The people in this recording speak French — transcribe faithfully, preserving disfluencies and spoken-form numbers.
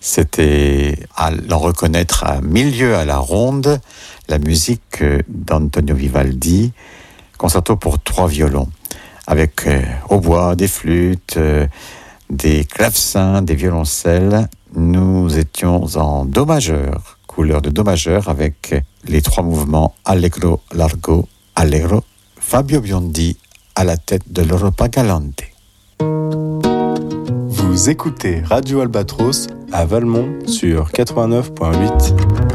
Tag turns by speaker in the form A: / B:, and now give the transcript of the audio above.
A: C'était à l'en reconnaître à milieu à la ronde, la musique d'Antonio Vivaldi, concerto pour trois violons, avec euh, hautbois, des flûtes, euh, des clavecins, des violoncelles. Nous étions en do majeur, couleur de do majeur, avec les trois mouvements Allegro, Largo, Allegro. Fabio Biondi à la tête de l'Europa Galante.
B: Vous écoutez Radio Albatros à Valmont sur quatre-vingt-neuf virgule huit.